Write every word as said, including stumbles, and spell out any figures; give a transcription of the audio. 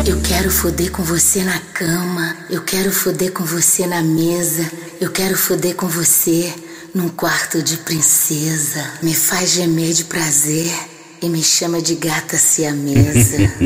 Eu quero foder com você na cama, eu quero foder com você na mesa, eu quero foder com você num quarto de princesa. Me faz gemer de prazer e me chama de gata siamesa.